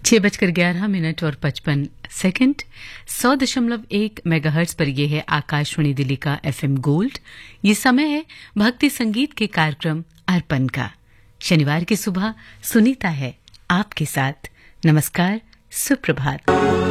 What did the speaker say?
6:11 और 55 second 100.1 megahertz पर यह है आकाशवाणी दिल्ली का एफएम गोल्ड। ये समय है भक्ति संगीत के कार्यक्रम अर्पण का। शनिवार की सुबह सुनीता है आपके साथ। नमस्कार, सुप्रभात।